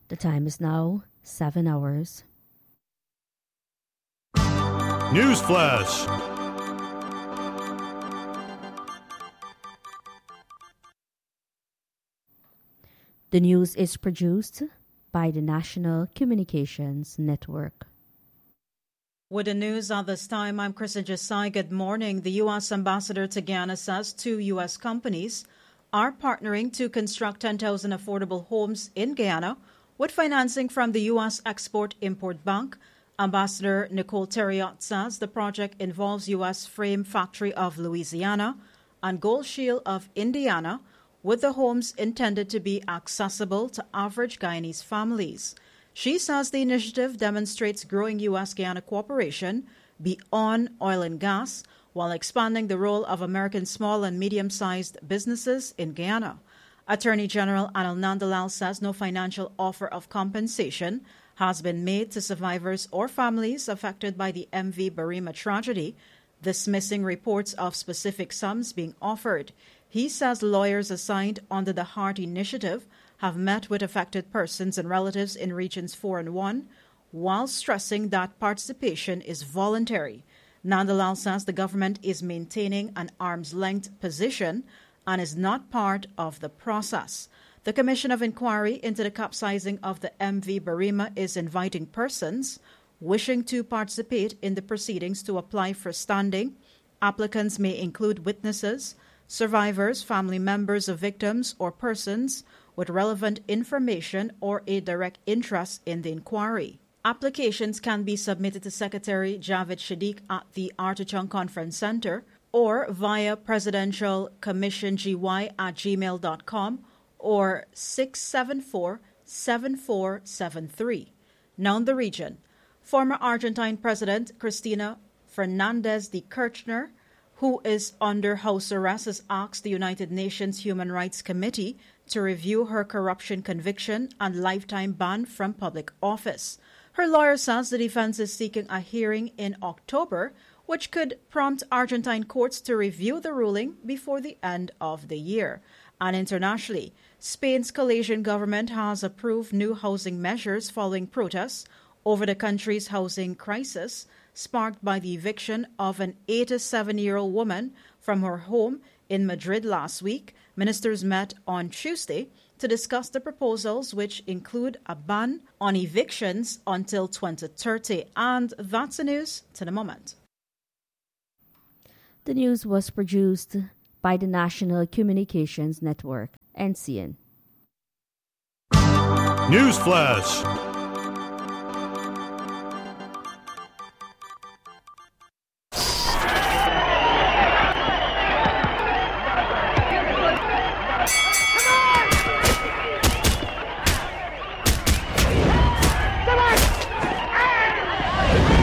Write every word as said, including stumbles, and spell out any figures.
The time is now seven hours. News Flash. The news is produced by the National Communications Network. With the news at this time, I'm Kristen Jasai. Good morning. The U S ambassador to Guyana says two U S companies are partnering to construct ten thousand affordable homes in Guyana with financing from the U S Export-Import Bank. Ambassador Nicole Terriot says the project involves U S Frame Factory of Louisiana and Gold Shield of Indiana, with the homes intended to be accessible to average Guyanese families. She says the initiative demonstrates growing U S-Guyana cooperation beyond oil and gas while expanding the role of American small and medium-sized businesses in Guyana. Attorney General Anil Nandalal says no financial offer of compensation has been made to survivors or families affected by the M V Barima tragedy, dismissing reports of specific sums being offered. He says lawyers assigned under the HEART initiative have met with affected persons and relatives in Regions four and one, while stressing that participation is voluntary. Nandalal says the government is maintaining an arm's-length position and is not part of the process. The Commission of Inquiry into the capsizing of the M V Barima is inviting persons wishing to participate in the proceedings to apply for standing. Applicants may include witnesses, survivors, family members of victims, or persons with relevant information or a direct interest in the inquiry. Applications can be submitted to Secretary Javed Shadiq at the Artichon Conference Center or via presidential commission g y at gmail dot com or six seven four, seven four seven three. Now in the region, former Argentine President Cristina Fernandez de Kirchner, who is under house arrest, has asked the United Nations Human Rights Committee to review her corruption conviction and lifetime ban from public office. Her lawyer says the defense is seeking a hearing in October, which could prompt Argentine courts to review the ruling before the end of the year. And internationally, Spain's coalition government has approved new housing measures following protests over the country's housing crisis, sparked by the eviction of an eighty-seven-year-old woman from her home in Madrid last week. Ministers met on Tuesday to discuss the proposals, which include a ban on evictions until twenty thirty. And that's the news to the moment. The news was produced by the National Communications Network, N C N. News Flash.